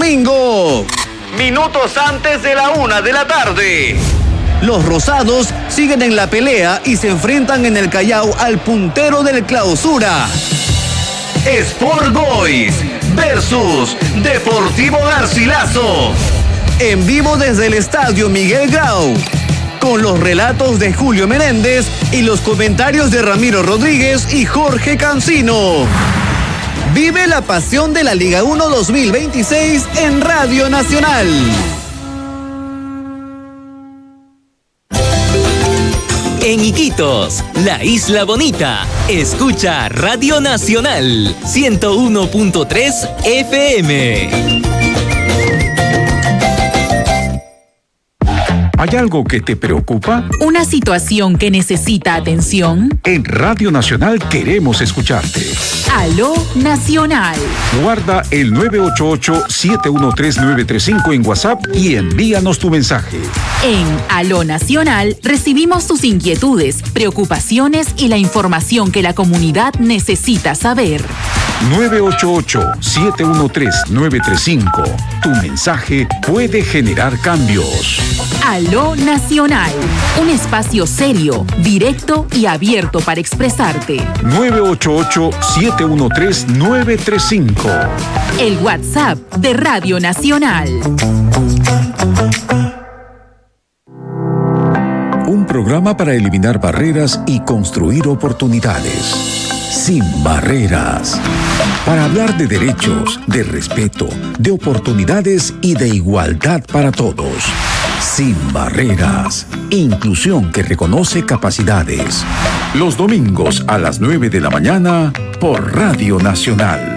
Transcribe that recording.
domingo, minutos antes de la 1 de la tarde. Los rosados siguen en la pelea y se enfrentan en el Callao al puntero del Clausura. Sport Boys versus Deportivo Garcilaso. En vivo desde el Estadio Miguel Grau, con los relatos de Julio Menéndez y los comentarios de Ramiro Rodríguez y Jorge Cancino. Vive la pasión de la Liga 1 2026 en Radio Nacional. En Iquitos, la Isla Bonita, escucha Radio Nacional 101.3 FM. ¿Hay algo que te preocupa? ¿Una situación que necesita atención? En Radio Nacional queremos escucharte. Aló Nacional. Guarda el 988-713-935 en WhatsApp y envíanos tu mensaje. En Aló Nacional recibimos tus inquietudes, preocupaciones y la información que la comunidad necesita saber. 988-713-935. Tu mensaje puede generar cambios. Aló Nacional, un espacio serio, directo y abierto para expresarte. 988-713-935. El WhatsApp de Radio Nacional. Un programa para eliminar barreras y construir oportunidades. Sin barreras. Para hablar de derechos, de respeto, de oportunidades y de igualdad para todos. Sin barreras. Inclusión que reconoce capacidades. Los domingos a las 9 de la mañana por Radio Nacional.